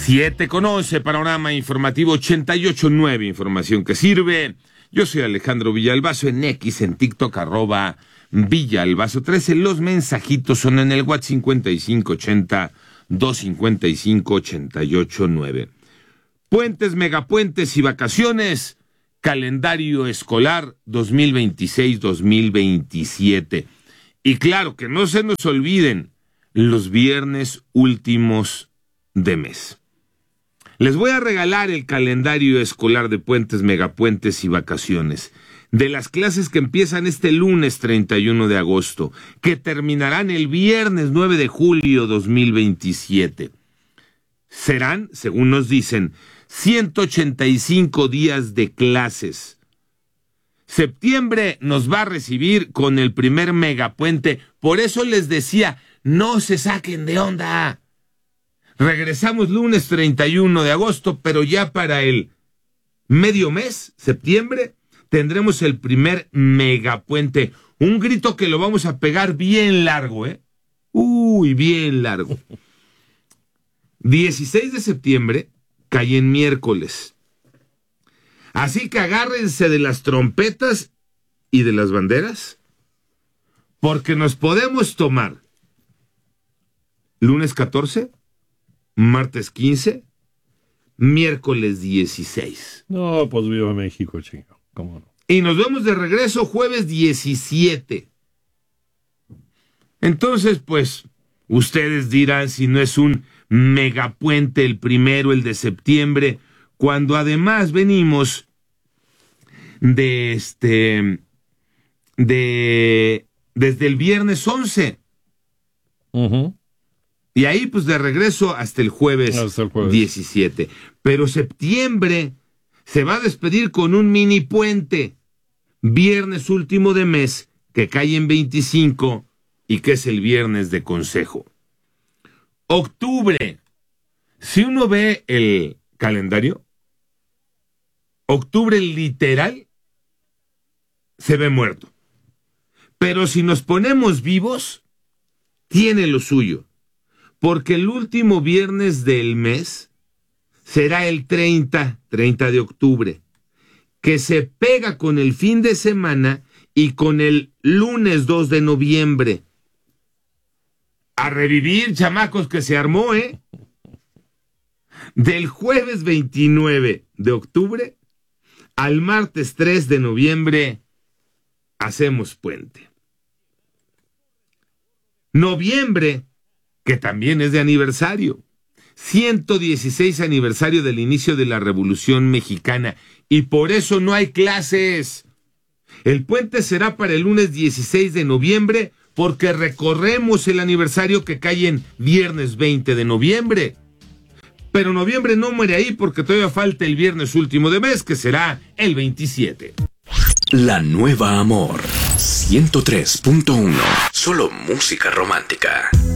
7:11, panorama informativo 88.9, información que sirve. Yo soy Alejandro Villalbazo, en X, en TikTok, @Villalbazo13. Los mensajitos son en el WhatsApp 5580-255-889. Puentes, megapuentes y vacaciones, calendario escolar 2026-2027. Y claro, que no se nos olviden los viernes últimos de mes. Les voy a regalar el calendario escolar de puentes, megapuentes y vacaciones, de las clases que empiezan este lunes 31 de agosto, que terminarán el viernes 9 de julio 2027. Serán, según nos dicen, 185 días de clases. Septiembre nos va a recibir con el primer megapuente, por eso les decía, no se saquen de onda. Regresamos lunes 31 de agosto, pero ya para el medio mes, septiembre, tendremos el primer megapuente. Un grito que lo vamos a pegar bien largo, ¿eh? Uy, bien largo. 16 de septiembre cae en miércoles. Así que agárrense de las trompetas y de las banderas, porque nos podemos tomar lunes 14, martes 15, miércoles 16. No, pues viva México, chingo. ¿Cómo no? Y nos vemos de regreso jueves 17. Entonces, pues, ustedes dirán si no es un megapuente el primero, el de septiembre, cuando además venimos desde el viernes 11. Uh-huh. Y ahí, pues, de regreso hasta el jueves 17. Pero septiembre se va a despedir con un mini puente. Viernes último de mes, que cae en 25 y que es el viernes de consejo. Octubre. Si uno ve el calendario, octubre literal se ve muerto. Pero si nos ponemos vivos, tiene lo suyo. Porque el último viernes del mes será el 30 de octubre, que se pega con el fin de semana y con el lunes 2 de noviembre. A revivir, chamacos, que se armó, ¿eh? Del jueves 29 de octubre al martes 3 de noviembre hacemos puente. Noviembre, que también es de aniversario. 116 aniversario del inicio de la Revolución Mexicana. Y por eso no hay clases. El puente será para el lunes 16 de noviembre, porque recorremos el aniversario que cae en viernes 20 de noviembre. Pero noviembre no muere ahí, porque todavía falta el viernes último de mes, que será el 27. La Nueva Amor 103.1. Solo música romántica.